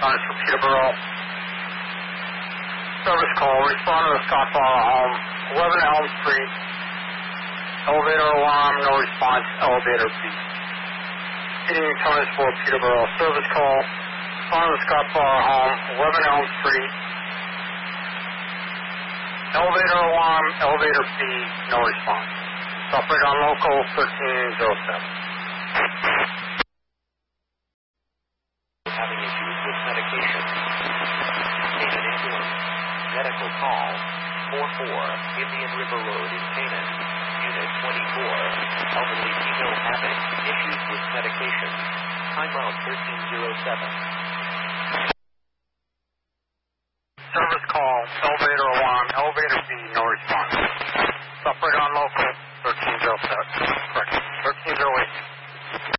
Science for Peterborough. Service call. Respond to the Scott Farmer home. 11 Elm Street. Elevator alarm. No response. Elevator B. Heating and Tunnels for Peterborough. Service call. Respond to the Scott Farmer home. 11 Elm Street. Elevator alarm. Elevator B. No response. Operate on local 1307. Having issues with medication. Canaan Ambulance. Medical call 44 Indian River Road in Canaan. Unit 24. Elderly female having issues with medication. Timeout 1307.